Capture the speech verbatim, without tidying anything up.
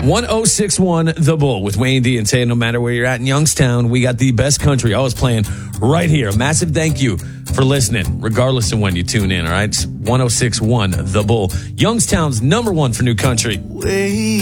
one oh six one The Bull with Wayne D and Tay. No matter where you're at in Youngstown, we got the best country always playing right here. A massive thank you for listening, regardless of when you tune in, all right? It's one oh six one The Bull, Youngstown's number one for new country. Wait.